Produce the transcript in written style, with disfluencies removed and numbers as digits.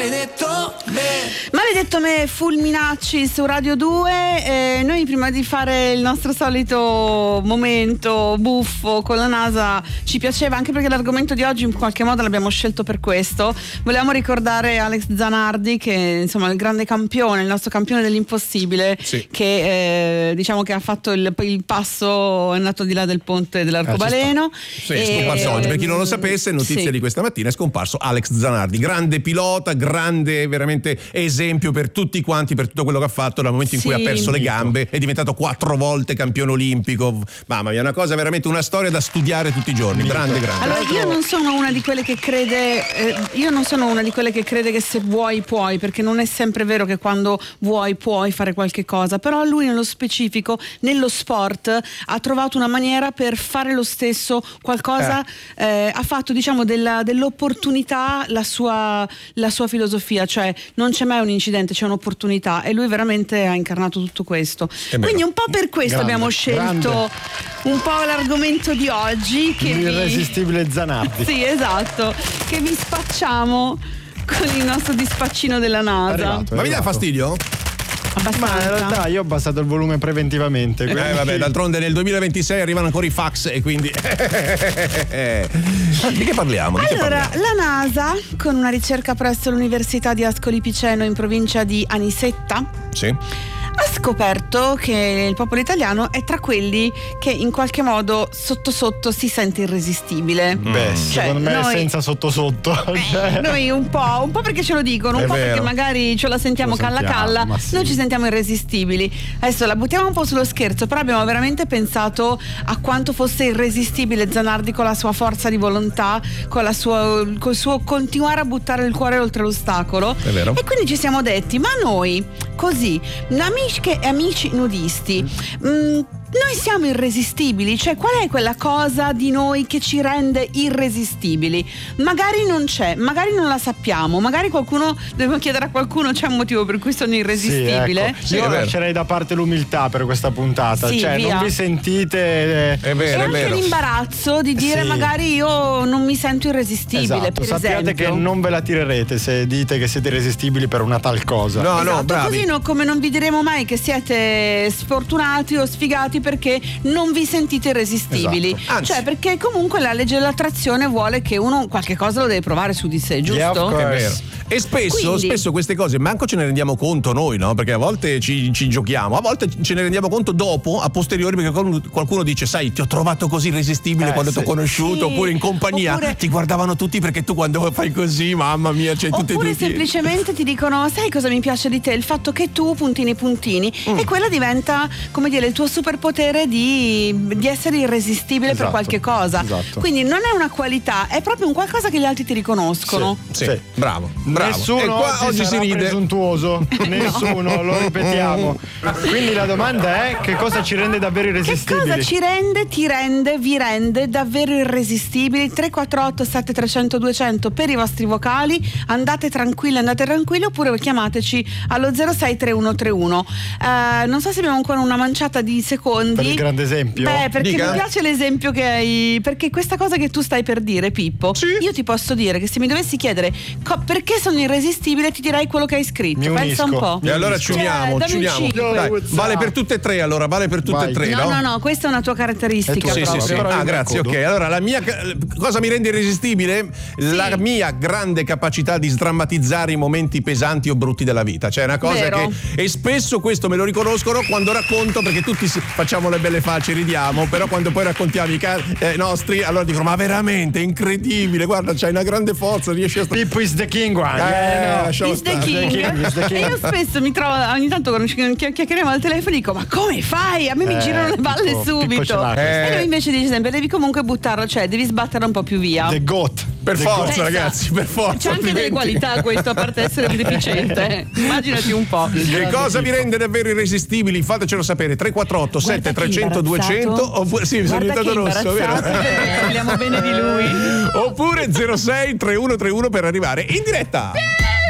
Maledetto me, Fulminacci su Radio 2. Noi prima di fare il nostro solito momento buffo con la NASA, ci piaceva, anche perché l'argomento di oggi in qualche modo l'abbiamo scelto per questo, volevamo ricordare Alex Zanardi, che insomma è il grande campione, il nostro campione dell'impossibile, sì, che diciamo che ha fatto il passo, è andato di là del ponte dell'arcobaleno. Sì, è scomparso oggi, per chi non lo sapesse, notizia di questa mattina, è scomparso Alex Zanardi, grande pilota, grande veramente esempio per tutti quanti, per tutto quello che ha fatto dal momento in cui ha perso le gambe, è diventato 4 volte campione olimpico. Mamma mia, una cosa veramente, una storia da studiare tutti i giorni. Grande. Allora, io non sono una di quelle che crede che se vuoi puoi, perché non è sempre vero che quando vuoi puoi fare qualche cosa, però lui nello specifico nello sport ha trovato una maniera per fare lo stesso qualcosa, ha fatto diciamo dell'opportunità la sua filosofia, cioè non c'è mai un incidente, c'è un'opportunità, e lui veramente ha incarnato tutto questo. Quindi un po' per questo abbiamo scelto un po' l'argomento di oggi, che l'irresistibile Zanardi. Sì, esatto, che vi spacciamo con il nostro dispaccino della NASA. Ma vi dà fastidio? Abbastanza. Ma in realtà io ho abbassato il volume preventivamente. Vabbè, d'altronde nel 2026 arrivano ancora i fax e quindi di che parliamo? La NASA, con una ricerca presso l'Università di Ascoli Piceno in provincia di Anisetta, ha scoperto che il popolo italiano è tra quelli che in qualche modo sotto sotto si sente irresistibile. Secondo me noi, è senza sotto. Noi un po' perché ce lo dicono, un po' perché magari ce la sentiamo calla, noi ci sentiamo irresistibili. Adesso la buttiamo un po' sullo scherzo, però abbiamo veramente pensato a quanto fosse irresistibile Zanardi con la sua forza di volontà, col suo continuare a buttare il cuore oltre l'ostacolo. È vero. E quindi ci siamo detti, ma noi così, amiche e amici nudisti, noi siamo irresistibili? Cioè, qual è quella cosa di noi che ci rende irresistibili? Magari non c'è, magari non la sappiamo, magari dobbiamo chiedere a qualcuno, c'è un motivo per cui sono irresistibile? Sì, ecco. Io lascerei da parte l'umiltà per questa puntata, cioè via. Non vi sentite è vero, e anche l'imbarazzo di dire magari io non mi sento irresistibile, per sappiate esempio. Che non ve la tirerete se dite che siete irresistibili per una tal cosa. No, bravi. Così come non vi diremo mai che siete sfortunati o sfigati perché non vi sentite irresistibili. Cioè, perché comunque la legge dell'attrazione vuole che uno qualche cosa lo deve provare su di sé, giusto? È vero. E spesso queste cose manco ce ne rendiamo conto noi, no? Perché a volte ci giochiamo, a volte ce ne rendiamo conto dopo, a posteriori, perché qualcuno dice, sai, ti ho trovato così irresistibile quando ti ho conosciuto, oppure in compagnia ti guardavano tutti perché tu quando fai così, mamma mia, c'è tutte oppure semplicemente ti dicono, sai cosa mi piace di te? Il fatto che tu puntini e quella diventa, come dire, il tuo superpotere di essere irresistibile per qualche cosa. Quindi non è una qualità, è proprio un qualcosa che gli altri ti riconoscono. Sì. Bravo. Nessuno oggi si ride presuntuoso. Nessuno, lo ripetiamo. Quindi la domanda è: che cosa ci rende davvero irresistibili? Che cosa ci rende, ti rende, vi rende davvero irresistibili? 348 7300 200 per i vostri vocali. Andate tranquilli, oppure chiamateci allo 063131. Non so se abbiamo ancora una manciata di secondi per il grande esempio. Perché mi piace l'esempio che hai, perché questa cosa che tu stai per dire, Pippo, io ti posso dire che se mi dovessi chiedere perché sono irresistibile, ti direi quello che hai scritto. Pensa un po'. E allora ci uniamo. Dai, vale per tutte e tre, allora vale per tutte e tre. No, questa è una tua caratteristica. Sì. Grazie, ok. Allora, la mia cosa mi rende irresistibile? La mia grande capacità di sdrammatizzare i momenti pesanti o brutti della vita. Cioè, è una cosa e spesso questo me lo riconoscono quando racconto, perché tutti facciamo le belle facce, ridiamo, però quando poi raccontiamo i nostri, allora dicono, ma veramente incredibile, guarda, c'hai una grande forza, riesci a Pippo is the king, is the king. E io spesso mi trovo, ogni tanto quando chiacchieriamo al telefono dico, ma come fai? A me mi girano le balle subito. E lui invece dice sempre, devi comunque buttarlo, cioè devi sbatterlo un po' più via. The goat. Per forza, ragazzi, per forza. C'è anche delle qualità questo, a parte essere un deficiente. Immaginati un po'. Che cosa vi rende davvero irresistibili? Fatecelo sapere. 348 7300 200 oppure mi sono diventato rosso, vero? Parliamo bene di lui. Oppure 06 3131 per arrivare in diretta.